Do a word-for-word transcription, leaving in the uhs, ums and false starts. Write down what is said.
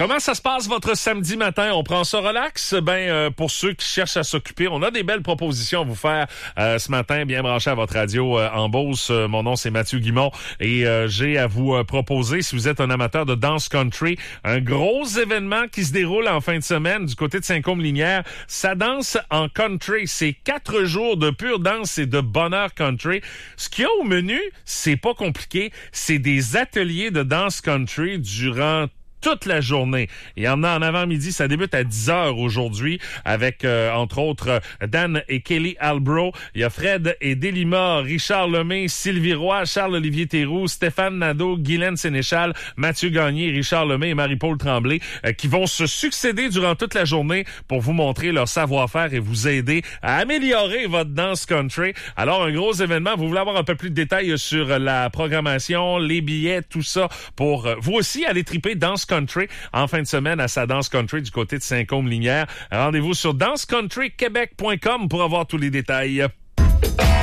Comment ça se passe votre samedi matin? On prend ça relax? Ben, euh, pour ceux qui cherchent à s'occuper, on a des belles propositions à vous faire euh, ce matin, bien branché à votre radio euh, en Beauce. Euh, mon nom, c'est Mathieu Guimont et euh, j'ai à vous euh, proposer, si vous êtes un amateur de danse country, un gros événement qui se déroule en fin de semaine du côté de Saint-Côme-Linières. Ça danse en country. C'est quatre jours de pure danse et de bonheur country. Ce qu'il y a au menu, c'est pas compliqué. C'est des ateliers de danse country durant toute la journée. Il y en a en avant-midi, ça débute à dix heures aujourd'hui avec, euh, entre autres, Dan et Kelly Albro. Il y a Fred et Delima, Richard Lemay, Sylvie Roy, Charles-Olivier Théroux, Stéphane Nadeau, Guylaine Sénéchal, Mathieu Gagné, Richard Lemay et Marie-Paul Tremblay euh, qui vont se succéder durant toute la journée pour vous montrer leur savoir-faire et vous aider à améliorer votre danse country. Alors, un gros événement. Vous voulez avoir un peu plus de détails sur la programmation, les billets, tout ça pour euh, vous aussi aller triper danse country en fin de semaine à sa danse country du côté de Saint-Côme-Linières. Rendez-vous sur danse country québec point com pour avoir tous les détails.